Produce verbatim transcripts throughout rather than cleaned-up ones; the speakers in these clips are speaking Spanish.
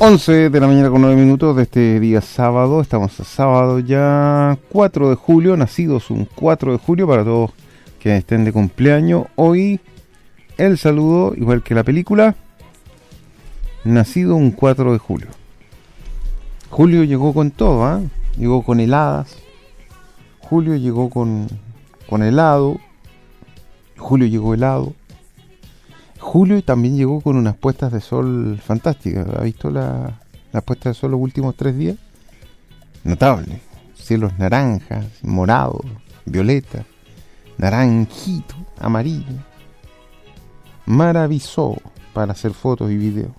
once de la mañana con nueve minutos de este día sábado. Estamos a sábado ya cuatro de julio, nacidos un cuatro de julio para todos que estén de cumpleaños. Hoy el saludo, igual que la película, nacido un cuatro de julio. Julio llegó con todo, ¿eh? Llegó con heladas. Julio llegó con, con helado. Julio llegó helado. Julio también llegó con unas puestas de sol fantásticas. ¿Ha visto la, la puesta de sol los últimos tres días? Notable. Cielos naranjas, morados, violeta, naranjito, amarillo. Maravilloso para hacer fotos y videos.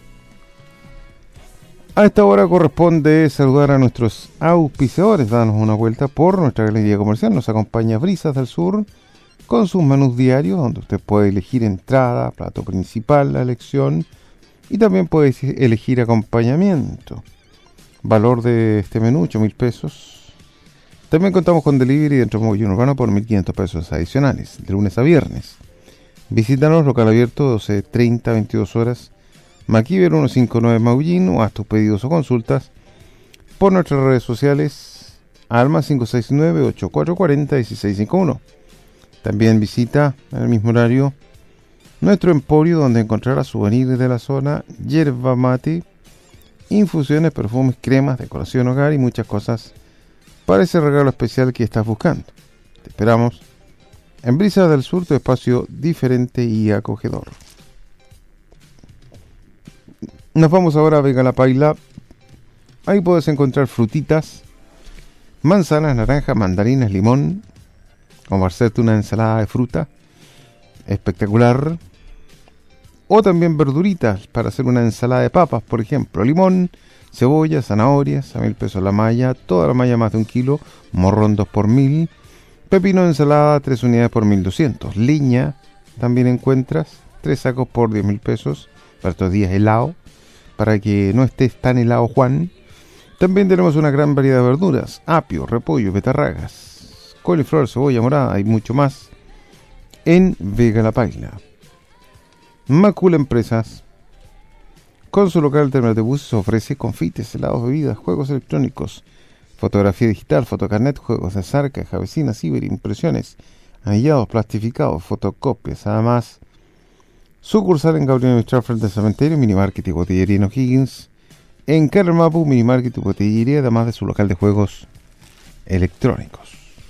A esta hora corresponde saludar a nuestros auspiciadores, darnos una vuelta por nuestra galería comercial. Nos acompaña Brisas del Sur con sus menús diarios, donde usted puede elegir entrada, plato principal, la elección, y también puede elegir acompañamiento. Valor de este menú, ocho mil pesos. También contamos con delivery dentro de Movillo Urbano por mil quinientos pesos adicionales, de lunes a viernes. Visítanos, local abierto, doce treinta, veintidós horas, Maquiver ciento cincuenta y nueve Maullín, o haz tus pedidos o consultas por nuestras redes sociales, Alma cinco seis nueve, ocho cuatro cuatro cero, uno seis cinco uno. También visita en el mismo horario nuestro emporio, donde encontrarás souvenirs de la zona, yerba mate, infusiones, perfumes, cremas, decoración hogar y muchas cosas para ese regalo especial que estás buscando. Te esperamos en Brisas del Sur, tu espacio diferente y acogedor. Nos vamos ahora a Vega La Paila. Ahí puedes encontrar frutitas, manzanas, naranjas, mandarinas, limón, como para hacerte una ensalada de fruta espectacular, o también verduritas para hacer una ensalada de papas, por ejemplo, limón, cebolla, zanahorias, a mil pesos la malla, toda la malla más de un kilo, morrón dos por mil, pepino de ensalada, tres unidades por mil doscientos, leña también encuentras, tres sacos por diez mil pesos, para estos días helado, para que no estés tan helado, Juan. También tenemos una gran variedad de verduras, apio, repollo, betarragas, coliflor, cebolla morada y mucho más en Vega La Paila. Macula Empresas, con su local terminal de buses, ofrece confites, helados, bebidas, juegos electrónicos, fotografía digital, fotocarnet, juegos de azar, caja vecina, ciberimpresiones, anillados, plastificados, fotocopias. Además, sucursal en Gabriel Mistral frente al cementerio, minimarket y botillería en O'Higgins, en Carrer Mapu, minimarket y botillería, además de su local de juegos electrónicos.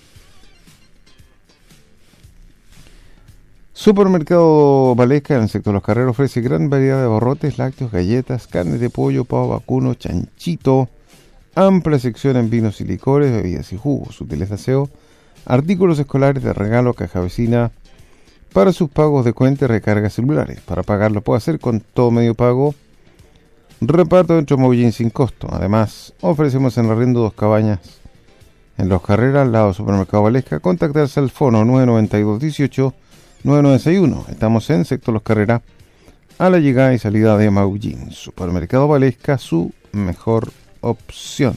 Supermercado Valesca en el sector Los Carreros ofrece gran variedad de barrotes, lácteos, galletas, carne de pollo, pavo vacuno, chanchito, amplia sección en vinos y licores, bebidas y jugos, útiles de aseo, artículos escolares de regalo, caja vecina, para sus pagos de cuenta y recargas celulares. Para pagarlo puede hacer con todo medio pago, reparto dentro de Movilín sin costo. Además, ofrecemos en arriendo dos cabañas en Los Carreras, al lado del Supermercado Valesca. Contactarse al fono nueve nueve dos, dieciocho, nueve nueve seis uno. Estamos en sector Los Carreras, a la llegada y salida de Maullín. Supermercado Valesca, su mejor opción.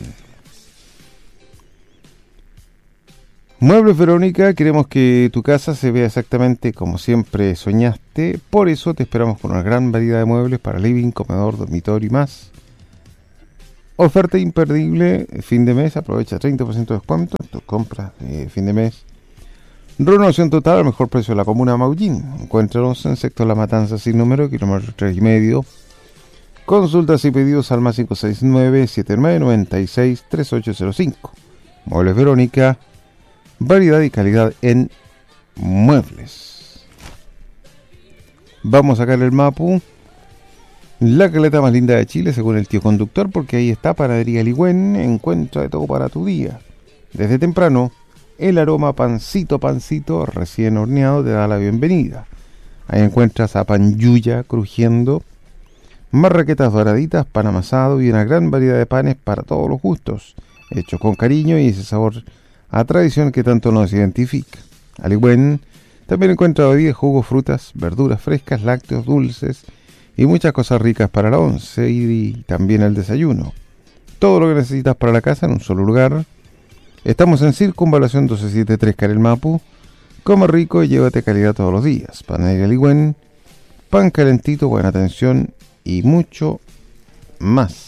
Muebles Verónica, queremos que tu casa se vea exactamente como siempre soñaste. Por eso te esperamos con una gran variedad de muebles para living, comedor, dormitorio y más. Oferta imperdible, fin de mes, aprovecha treinta por ciento de descuento en tus compras de fin de mes. Renovación total al mejor precio de la comuna de Maullín. Encuéntranos en sector La Matanza sin número, kilómetro tres y medio. Consultas y pedidos al más cinco seis nueve, siete nueve nueve seis, tres ocho cero cinco. Muebles Verónica, variedad y calidad en muebles. Vamos a sacar el Mapu, la caleta más linda de Chile según el tío conductor, porque ahí está Panadería Ligüen. Encuentra de todo para tu día. Desde temprano, el aroma pancito pancito recién horneado te da la bienvenida. Ahí encuentras a pan yuya crujiendo, marraquetas doraditas, pan amasado y una gran variedad de panes para todos los gustos, hechos con cariño y ese sabor a tradición que tanto nos identifica. Al igual, también encuentra bebidas, jugos, frutas, verduras frescas, lácteos, dulces y muchas cosas ricas para la once y, y también el desayuno. Todo lo que necesitas para la casa en un solo lugar. Estamos en Circunvalación doce setenta y tres Carel Mapu. Come rico y llévate calidad todos los días. Panadería Ligüen, pan calentito, buena atención y mucho más.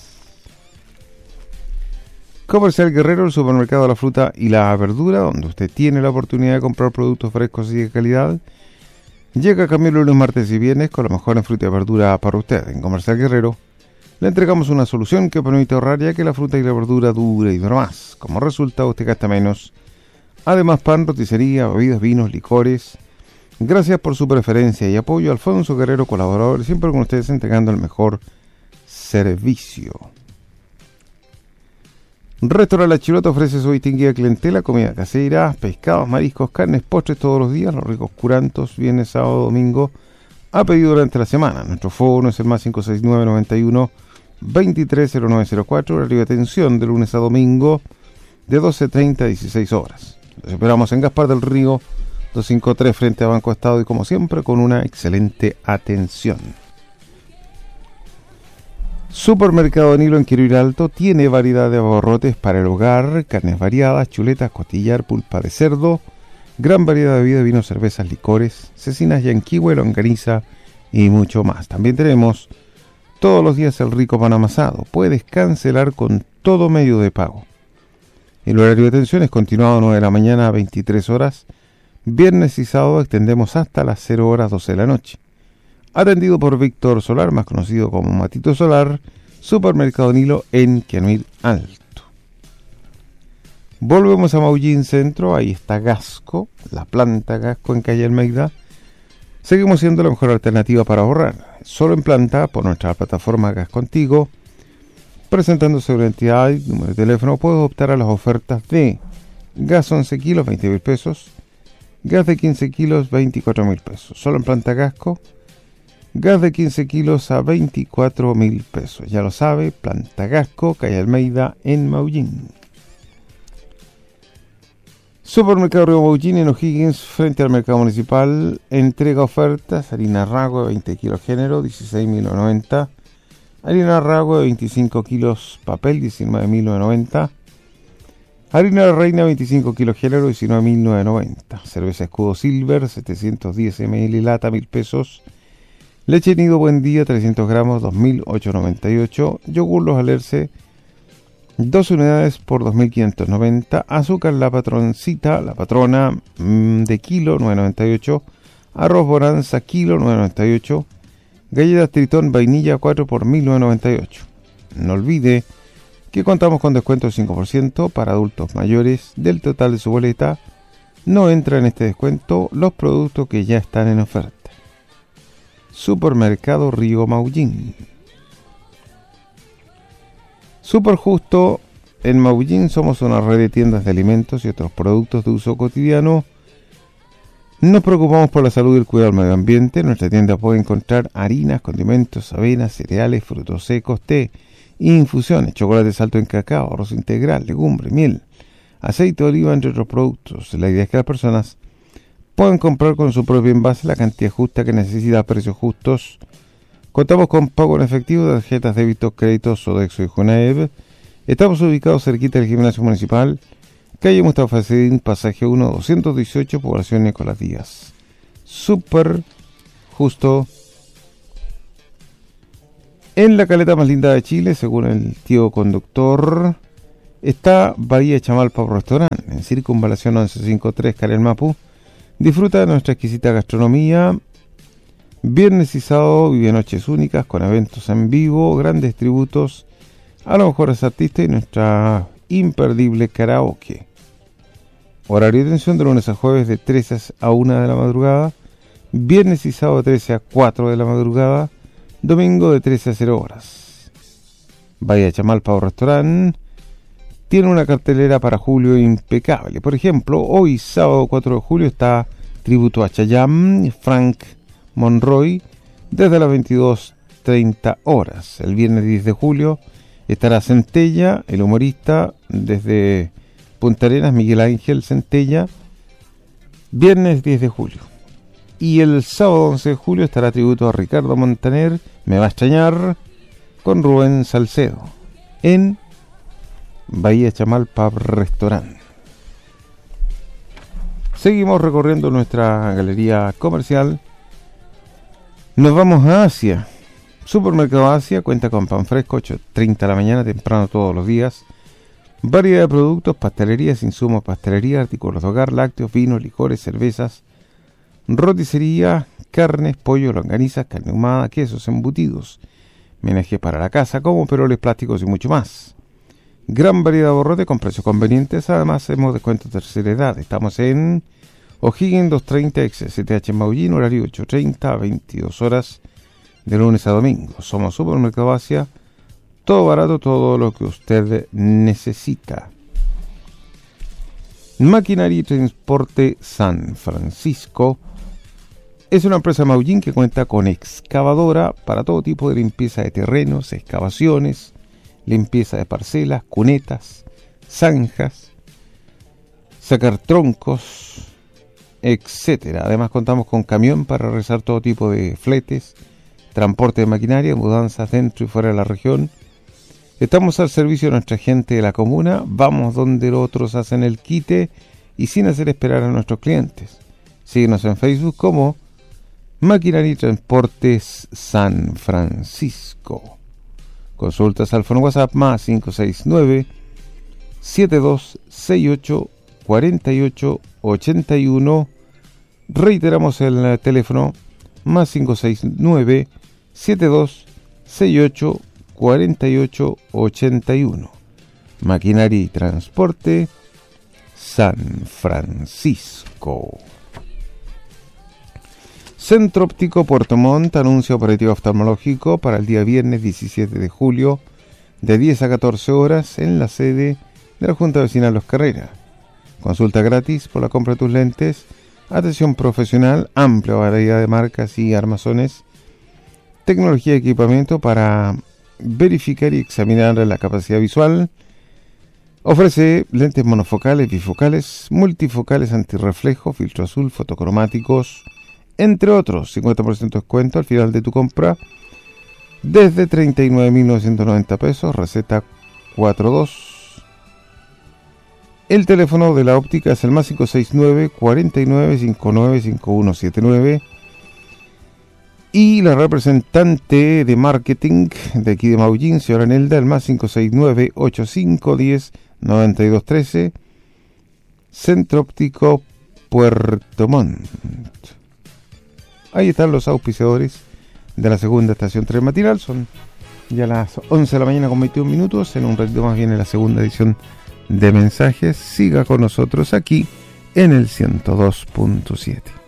Comercial Guerrero, el supermercado de la fruta y la verdura, donde usted tiene la oportunidad de comprar productos frescos y de calidad. Llega a cambiar lunes, martes y viernes con lo mejor en fruta y verdura para usted. En Comercial Guerrero le entregamos una solución que permite ahorrar, ya que la fruta y la verdura dure y dura más. Como resultado, usted gasta menos. Además, pan, roticería, bebidas, vinos, licores. Gracias por su preferencia y apoyo. Alfonso Guerrero, colaborador, siempre con ustedes entregando el mejor servicio. Restaurante La Chilota ofrece su distinguida clientela, comida casera, pescados, mariscos, carnes, postres todos los días, los ricos curantos, viernes, sábado, domingo, a pedido durante la semana. Nuestro fono es el más cinco seis nueve, noventa y uno, veintitrés cero nueve cero cuatro, horario de atención de lunes a domingo de doce treinta a dieciséis horas. Los esperamos en Gaspar del Río doscientos cincuenta y tres frente a Banco Estado y como siempre con una excelente atención. Supermercado Nilo en Quirón Alto tiene variedad de abarrotes para el hogar, carnes variadas, chuletas, costillar, pulpa de cerdo, gran variedad de bebidas, vinos, cervezas, licores, cecinas, yanquihue, longaniza y mucho más. También tenemos todos los días el rico pan amasado. Puedes cancelar con todo medio de pago. El horario de atención es continuado de nueve de la mañana a veintitrés horas. Viernes y sábado extendemos hasta las cero horas doce de la noche. Atendido por Víctor Solar, más conocido como Matito Solar, Supermercado Nilo en Quirón Alto. Volvemos a Maullín Centro, ahí está Gasco, la planta Gasco en calle Almeida. Seguimos siendo la mejor alternativa para ahorrar, solo en planta por nuestra plataforma Gas Contigo. Presentando su identidad y número de teléfono, puedes optar a las ofertas de gas once kilos, veinte mil pesos, gas de quince kilos, veinticuatro mil pesos, solo en planta Gasco. Gas de quince kilos a veinticuatro mil pesos. Ya lo sabe, planta Gasco, calle Almeida, en Maullín. Supermercado Río Maullín en O'Higgins, frente al mercado municipal. Entrega ofertas: harina Rago de veinte kilos género, dieciséis mil noventa. Harina Rago de veinticinco kilos papel, diecinueve mil noventa. Harina Reina veinticinco kilos género, diecinueve mil noventa. Cerveza Escudo Silver, setecientos diez mililitros, lata, mil pesos. Leche Nido Buen Día, trescientos gramos, dos mil ochocientos noventa y ocho. Yogur Los Alerce, dos unidades por dos mil quinientos noventa. Azúcar La Patroncita, la patrona mmm, de kilo, nueve noventa y ocho. Arroz Bonanza, kilo, nueve noventa y ocho. Galletas Tritón Vainilla, cuatro por mil novecientos noventa y ocho. No olvide que contamos con descuento del cinco por ciento para adultos mayores del total de su boleta. No entra en este descuento los productos que ya están en oferta. Supermercado Río Maullín. Super Justo en Maullín, somos una red de tiendas de alimentos y otros productos de uso cotidiano. Nos preocupamos por la salud y el cuidado del medio ambiente. En nuestra tienda puede encontrar harinas, condimentos, avenas, cereales, frutos secos, té, infusiones, chocolates alto en cacao, arroz integral, legumbre, miel, aceite de oliva, entre otros productos. La idea es que las personas pueden comprar con su propio envase la cantidad justa que necesita a precios justos. Contamos con pago en efectivo de tarjetas débito, créditos, Sodexo y Junaev. Estamos ubicados cerquita del gimnasio municipal, calle Mustafa Cedín, pasaje uno, doscientos dieciocho, población Nicolás Díaz. Super Justo. En la caleta más linda de Chile, según el tío conductor, está Bahía Chamal Pub Restaurant, en Circunvalación once cincuenta y tres, Carel Mapu. Disfruta de nuestra exquisita gastronomía. Viernes y sábado vive noches únicas con eventos en vivo, grandes tributos a los mejores artistas y nuestra imperdible karaoke. Horario de atención de lunes a jueves de trece a una de la madrugada, viernes y sábado de trece a cuatro de la madrugada, domingo de trece a cero horas. Bahía Chamal Pau Restaurant tiene una cartelera para julio impecable. Por ejemplo, hoy sábado cuatro de julio está tributo a Chayanne, Frank Monroy, desde las veintidós treinta horas. El viernes diez de julio estará Centella, el humorista desde Punta Arenas, Miguel Ángel Centella, viernes diez de julio. Y el sábado once de julio estará tributo a Ricardo Montaner, Me va a extrañar, con Rubén Salcedo, en Bahía Chamal Pub Restaurant. Seguimos recorriendo nuestra galería comercial. Nos vamos a Asia. Supermercado Asia cuenta con pan fresco, ocho treinta de la mañana, temprano todos los días. Variedad de productos, pastelerías, insumos, pastelería, artículos de hogar, lácteos, vinos, licores, cervezas, roticería, carnes, pollo, longanizas, carne ahumada, quesos, embutidos, menaje para la casa, como peroles plásticos y mucho más. Gran variedad de aborrotes con precios convenientes. Además, hacemos descuentos de tercera edad. Estamos en O'Higgins doscientos treinta ex S T H en Maullín, horario ocho treinta a veintidós horas de lunes a domingo. Somos Supermercado Asia. Todo barato, todo lo que usted necesita. Maquinaria y Transporte San Francisco es una empresa de Maullín que cuenta con excavadora para todo tipo de limpieza de terrenos, excavaciones, limpieza de parcelas, cunetas, zanjas, sacar troncos, etcétera. Además contamos con camión para realizar todo tipo de fletes, transporte de maquinaria, mudanzas dentro y fuera de la región. Estamos al servicio de nuestra gente de la comuna, vamos donde los otros hacen el quite y sin hacer esperar a nuestros clientes. Síguenos en Facebook como Maquinaria y Transportes San Francisco. Consultas al fono WhatsApp más cinco seis nueve, siete dos seis ocho, cuatro ocho ocho uno. Reiteramos el teléfono más cinco seis nueve, siete dos seis ocho, cuatro ocho ocho uno. Maquinaria y Transporte San Francisco. Centro Óptico Puerto Montt anuncia operativo oftalmológico para el día viernes diecisiete de julio de diez a catorce horas en la sede de la Junta Vecinal Los Carreras. Consulta gratis por la compra de tus lentes, atención profesional, amplia variedad de marcas y armazones, tecnología y equipamiento para verificar y examinar la capacidad visual. Ofrece lentes monofocales, bifocales, multifocales antirreflejo, filtro azul, fotocromáticos, entre otros. Cincuenta por ciento de descuento al final de tu compra desde treinta y nueve mil novecientos noventa pesos, receta cuarenta y dos. El teléfono de la óptica es el más cinco seis nueve, cuarenta y nueve, cincuenta y nueve, cincuenta y uno setenta y nueve. Y la representante de marketing de aquí de Maullín, señora Nelda, el más cinco seis nueve, ochenta y cinco diez, noventa y dos trece. Centro Óptico Puerto Montt. Ahí están los auspiciadores de la segunda estación tren matinal. Son ya las once de la mañana con veintiún minutos. En un ratito más viene la segunda edición de mensajes. Siga con nosotros aquí en el ciento dos punto siete.